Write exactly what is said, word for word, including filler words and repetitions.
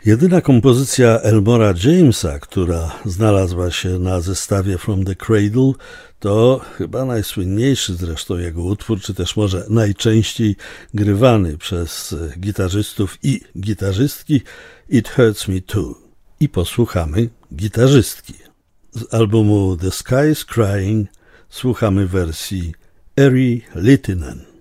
Jedyna kompozycja Elmora Jamesa, która znalazła się na zestawie From the Cradle, to chyba najsłynniejszy zresztą jego utwór, czy też może najczęściej grywany przez gitarzystów i gitarzystki It Hurts Me Too. I posłuchamy gitarzystki. Z albumu The Sky is Crying słuchamy wersji Eri Littinen.